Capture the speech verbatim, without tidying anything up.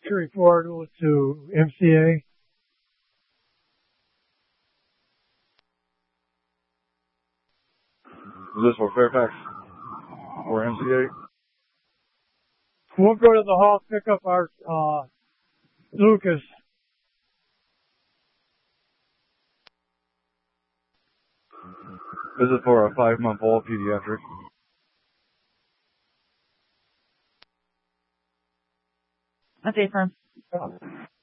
report to M C A. Is this for Fairfax or M C A? We'll go to the hall, pick up our, uh, Lucas. This is for a five-month-old pediatric. Okay, firm.